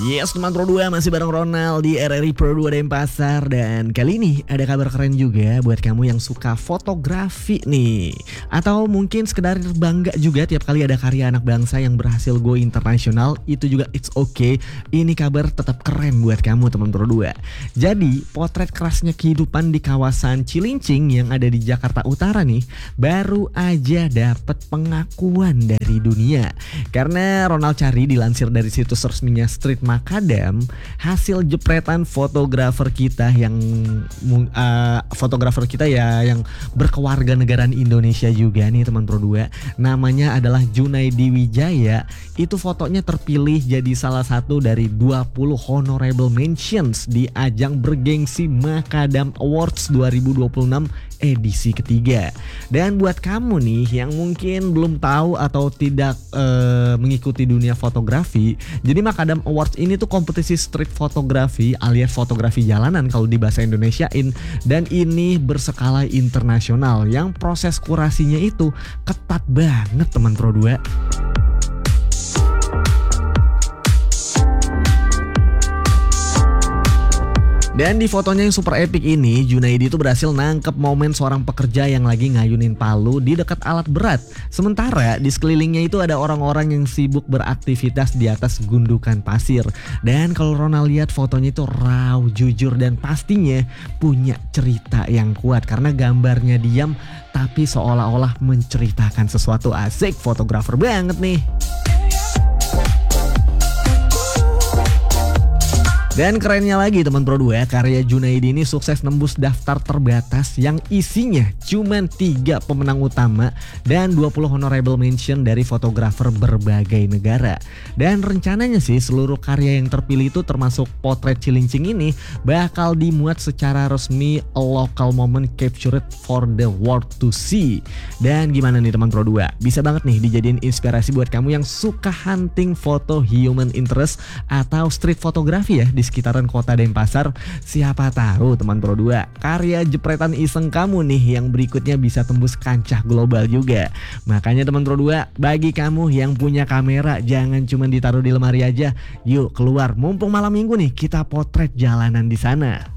Yes, teman Pro 2 masih bareng Ronald di RRI Pro 2 Denpasar. Dan kali ini ada kabar keren juga buat kamu yang suka fotografi nih. Atau mungkin sekedar bangga juga tiap kali ada karya anak bangsa yang berhasil go internasional. Itu juga it's okay. Ini kabar tetap keren buat kamu teman Pro 2. Jadi potret kerasnya kehidupan di kawasan Cilincing yang ada di Jakarta Utara nih baru aja dapat pengakuan dari dunia. Karena Ronald cari dilansir dari situs resminya Street Macadam, hasil jepretan fotografer kita yang yang berkewarganegaraan Indonesia juga nih teman Pro 2. Namanya adalah Junaidi Wijaya. Itu fotonya terpilih jadi salah satu dari 20 honorable mentions di ajang bergengsi Macadam Awards 2026 edisi ketiga. Dan buat kamu nih yang mungkin belum tahu atau tidak mengikuti dunia fotografi, jadi Macadam Awards ini tuh kompetisi street fotografi alias fotografi jalanan kalau di bahasa Indonesiain, dan ini berskala internasional yang proses kurasinya itu ketat banget teman Pro 2. Dan di fotonya yang super epic ini, Junaidi itu berhasil nangkep momen seorang pekerja yang lagi ngayunin palu di dekat alat berat. Sementara di sekelilingnya itu ada orang-orang yang sibuk beraktivitas di atas gundukan pasir. Dan kalau Ronald lihat fotonya itu raw, jujur, dan pastinya punya cerita yang kuat. Karena gambarnya diam tapi seolah-olah menceritakan sesuatu. Asik, fotografer banget nih. Dan kerennya lagi teman Pro 2, karya Junaidi ini sukses nembus daftar terbatas yang isinya cuma 3 pemenang utama dan 20 honorable mention dari fotografer berbagai negara. Dan rencananya sih seluruh karya yang terpilih itu termasuk potret Cilincing ini bakal dimuat secara resmi a local moment captured for the world to see. Dan gimana nih teman Pro 2? Bisa banget nih dijadiin inspirasi buat kamu yang suka hunting foto human interest atau street photography ya di sekitaran kota Denpasar. Siapa tahu teman Pro 2, karya jepretan iseng kamu nih yang berikutnya bisa tembus kancah global juga. Makanya teman Pro 2, bagi kamu yang punya kamera jangan cuma ditaruh di lemari aja. Yuk keluar, mumpung malam minggu nih, kita potret jalanan di sana.